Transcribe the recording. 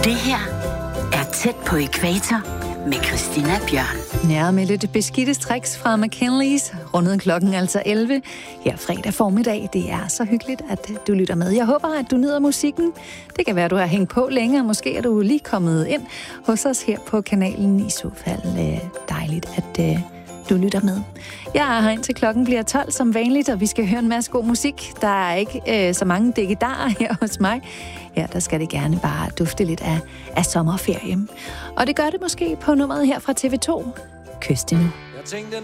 Det her er Tæt på ækvator med Christina Bjørn. Ja, med lidt beskidte tricks fra McKinleys, rundet klokken altså 11. Her fredag formiddag. Det er så hyggeligt, at du lytter med. Jeg håber, at du nyder musikken. Det kan være, at du har hængt på længere. Måske er du lige kommet ind hos os her på kanalen. I så fald dejligt, at du lytter med. Jeg er her indtil klokken bliver 12 som vanligt, og vi skal høre en masse god musik. Der er ikke så mange digitarer her hos mig. Ja, der skal det gerne bare dufte lidt af sommerferie. Og det gør det måske på nummeret her fra TV2. Kys det nu. Jeg tænkte